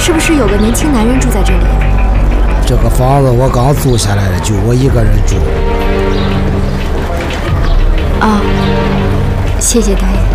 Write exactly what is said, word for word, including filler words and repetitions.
是不是有个年轻男人住在这里？ 这个房子我刚租下来的，就我一个人住。 啊，谢谢大爷。